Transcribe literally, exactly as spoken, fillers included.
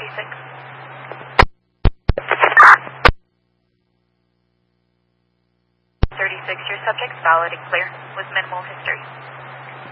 thirty-six. thirty-six, your subject's valid and clear with minimal history.